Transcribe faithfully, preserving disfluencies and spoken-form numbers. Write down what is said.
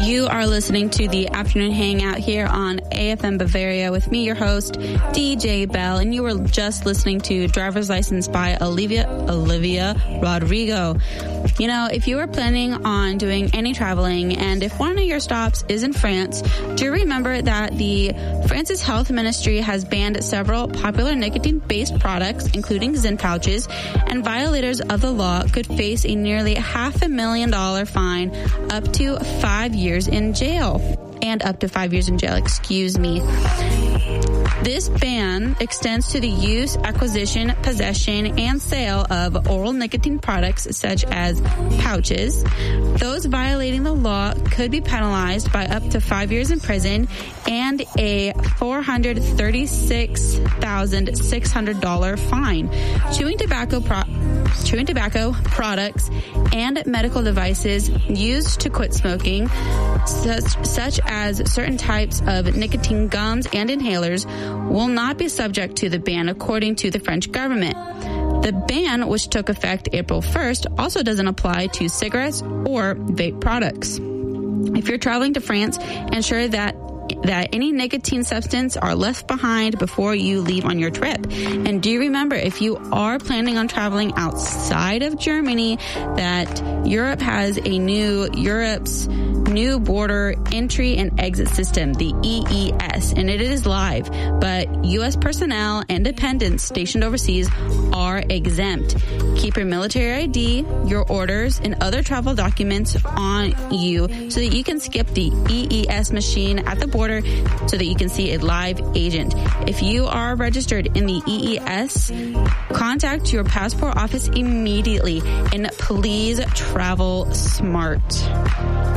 You are listening to the Afternoon Hangout here on A F M Bavaria with me, your host, D J Bell, and you were just listening to Driver's License by Olivia Olivia Rodrigo. You know, if you are planning on doing any traveling, and if one of your stops is in France, do remember that the France's Health Ministry has banned several popular nicotine-based products, including Zyn pouches, and violators of the law could face a nearly half a million dollar fine, up to five years in jail, and up to five years in jail, excuse me. This ban extends to the use, acquisition, possession, and sale of oral nicotine products such as pouches. Those violating the law could be penalized by up to five years in prison and a four hundred thirty-six thousand six hundred dollars fine. Chewing tobacco pro- chewing tobacco products and medical devices used to quit smoking, such, such as certain types of nicotine gums and inhalers, will not be subject to the ban, according to the French government. The ban, which took effect April first, also doesn't apply to cigarettes or vape products. If you're traveling to France, ensure that that any nicotine substance are left behind before you leave on your trip. And do remember, if you are planning on traveling outside of Germany, that Europe has a new, Europe's new border entry and exit system, the E E S, and it is live, but U S personnel and dependents stationed overseas are exempt. Keep your military I D, your orders, and other travel documents on you so that you can skip the E E S machine at the border so that you can see a live agent. If you are registered in the E E S, contact your passport office immediately, and please travel smart.